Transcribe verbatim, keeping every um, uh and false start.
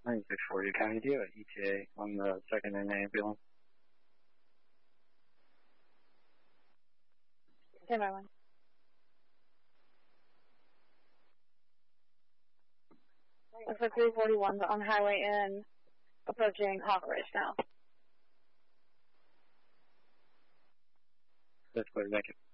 nine six forty County, do you have an E T A on the second and ambulance? Stand by one. Looks like three forty-one's on highway N, approaching Hawk Ridge now. That's what I make it.